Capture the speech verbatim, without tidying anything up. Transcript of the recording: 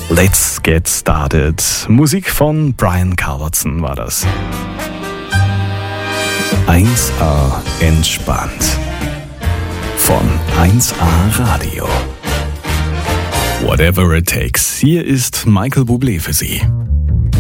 Let's Get Started. Musik von Brian Culbertson war das. eins A entspannt. Von eins A Radio. Whatever it takes. Hier ist Michael Bublé für Sie.